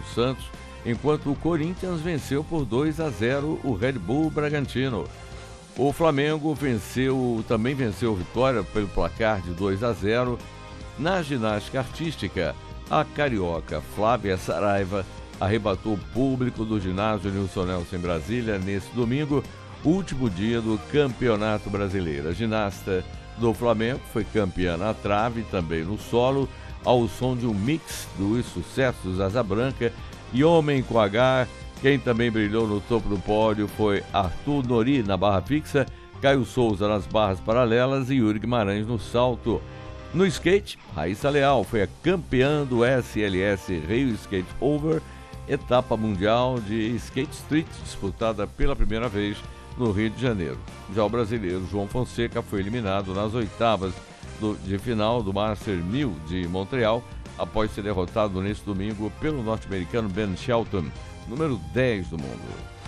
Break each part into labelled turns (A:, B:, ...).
A: Santos, enquanto o Corinthians venceu por 2-0 o Red Bull Bragantino. O Flamengo também venceu o Vitória pelo placar de 2-0. Na ginástica artística, a carioca Flávia Saraiva arrebatou o público do ginásio Nilson Nelson em Brasília nesse domingo, último dia do Campeonato Brasileiro. A ginasta do Flamengo foi campeã na trave e também no solo, ao som de um mix dos sucessos Asa Branca e Homem com H. Quem também brilhou no topo do pódio foi Arthur Nori na barra fixa, Caio Souza nas barras paralelas e Yuri Guimarães no salto. No skate, Raíssa Leal foi a campeã do SLS Rio Skate Over, etapa mundial de Skate Street, disputada pela primeira vez no Rio de Janeiro. Já o brasileiro João Fonseca foi eliminado nas oitavas de final do Master 1000 de Montreal, após ser derrotado neste domingo pelo norte-americano Ben Shelton, número 10 do mundo.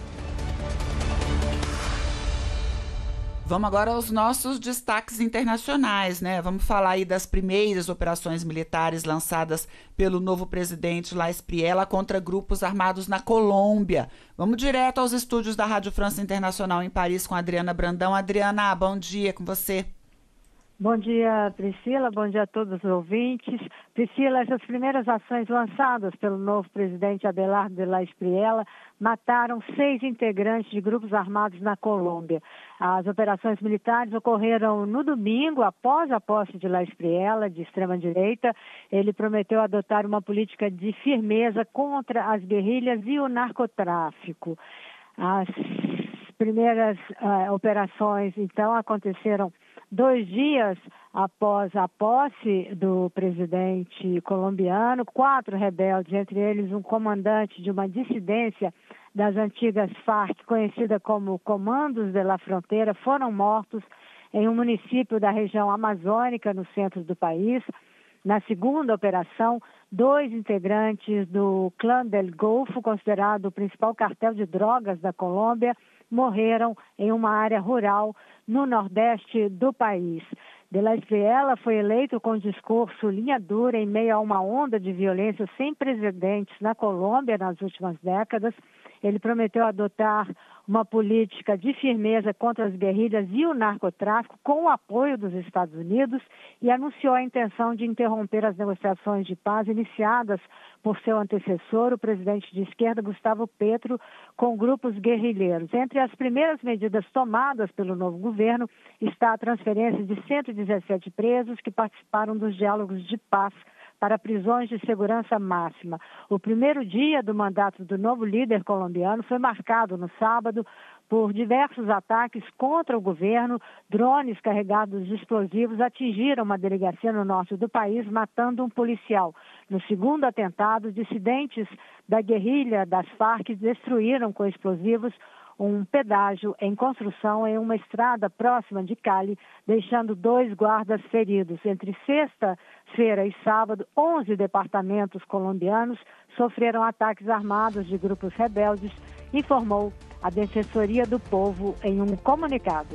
B: Vamos agora aos nossos destaques internacionais, né? Vamos falar aí das primeiras operações militares lançadas pelo novo presidente La Espriella contra grupos armados na Colômbia. Vamos direto aos estúdios da Rádio França Internacional em Paris com a Adriana Brandão. Adriana, bom dia, com você.
C: Bom dia, Priscila. Bom dia a todos os ouvintes. Priscila, essas primeiras ações lançadas pelo novo presidente Abelardo de La Espriella mataram 6 integrantes de grupos armados na Colômbia. As operações militares ocorreram no domingo, após a posse de La Espriella, de extrema-direita. Ele prometeu adotar uma política de firmeza contra as guerrilhas e o narcotráfico. As primeiras operações, então, aconteceram 2 dias após a posse do presidente colombiano. 4 rebeldes, entre eles um comandante de uma dissidência das antigas Farc, conhecida como Comandos de la Fronteira, foram mortos em um município da região amazônica, no centro do país. Na segunda operação, 2 integrantes do Clã del Golfo, considerado o principal cartel de drogas da Colômbia, morreram em uma área rural no nordeste do país. De La Espriella foi eleito com discurso linha dura em meio a uma onda de violência sem precedentes na Colômbia nas últimas décadas. Ele prometeu adotar uma política de firmeza contra as guerrilhas e o narcotráfico com o apoio dos Estados Unidos e anunciou a intenção de interromper as negociações de paz iniciadas por seu antecessor, o presidente de esquerda Gustavo Petro, com grupos guerrilheiros. Entre as primeiras medidas tomadas pelo novo governo está a transferência de 117 presos que participaram dos diálogos de paz para prisões de segurança máxima. O primeiro dia do mandato do novo líder colombiano foi marcado no sábado por diversos ataques contra o governo. Drones carregados de explosivos atingiram uma delegacia no norte do país, matando um policial. No segundo atentado, dissidentes da guerrilha das Farc destruíram com explosivos um pedágio em construção em uma estrada próxima de Cali, deixando 2 guardas feridos. Entre sexta-feira e sábado, 11 departamentos colombianos sofreram ataques armados de grupos rebeldes, informou a Defensoria do Povo em um comunicado.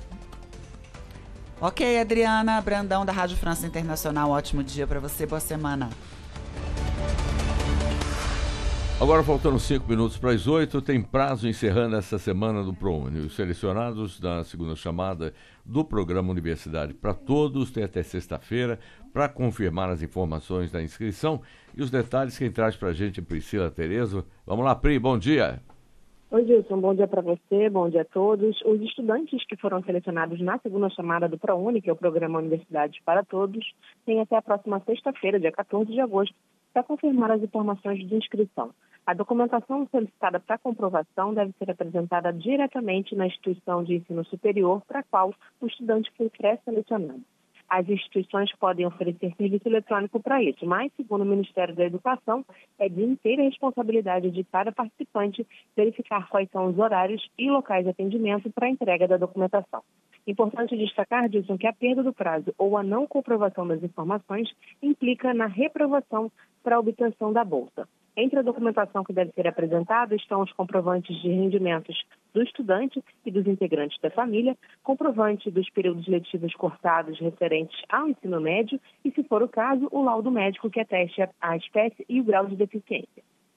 B: Ok, Adriana Brandão, da Rádio França Internacional. Ótimo dia para você, boa semana.
A: Agora, faltando 5 minutos para as 8, tem prazo encerrando essa semana do ProUni. Os selecionados da segunda chamada do programa Universidade para Todos têm até sexta-feira para confirmar as informações da inscrição e os detalhes. Quem traz para a gente é Priscila Terezo. Vamos lá, Pri, bom dia.
D: Oi, Gilson, bom dia para você, bom dia a todos. Os estudantes que foram selecionados na segunda chamada do ProUni, que é o programa Universidade para Todos, têm até a próxima sexta-feira, dia 14 de agosto, para confirmar as informações de inscrição. A documentação solicitada para comprovação deve ser apresentada diretamente na instituição de ensino superior para a qual o estudante foi pré-selecionado. As instituições podem oferecer serviço eletrônico para isso, mas, segundo o Ministério da Educação, é de inteira responsabilidade de cada participante verificar quais são os horários e locais de atendimento para a entrega da documentação. Importante destacar, Dilson, que a perda do prazo ou a não comprovação das informações implica na reprovação para a obtenção da bolsa. Entre a documentação que deve ser apresentada estão os comprovantes de rendimentos do estudante e dos integrantes da família, comprovante dos períodos letivos cortados referentes ao ensino médio e, se for o caso, o laudo médico que ateste a espécie e o grau de deficiência.